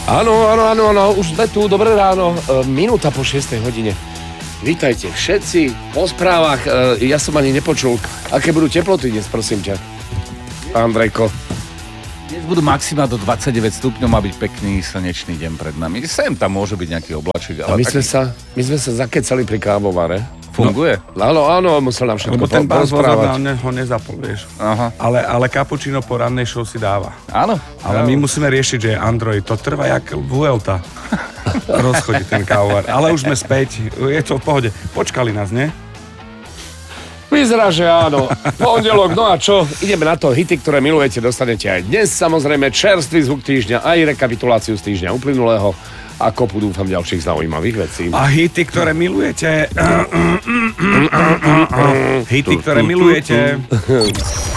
Áno, už sme tu, dobré ráno, minúta po 6 hodine. Vítajte všetci po správach, ja som ani nepočul, aké budú teploty dnes, prosím ťa, Andrejko. Dnes budú maxima do 29 stupňov, má byť pekný slnečný deň pred nami. Sem tam môže byť nejaký oblačík. A my sme sa zakecali pri kávovare. Funguje? No, áno, musel nám všetko ten porozprávať. ho nezapol, vieš. Aha. Ale cappuccino po rannej show si dáva. Áno. Ale my musíme riešiť, že je Android. To trvá jak Vuelta. Rozchodí ten kávovar. Ale už sme späť. Je to v pohode. Počkali nás, nie? Vyzerá, že áno. Pondelok, no a čo? Ideme na to. Hity, ktoré milujete, dostanete aj dnes. Samozrejme, čerstvý zvuk týždňa, aj rekapituláciu z týždňa uplynulého a kopu, dúfam, ďalších zaujímavých vecí. A hity, ktoré milujete. Hity, ktoré milujete.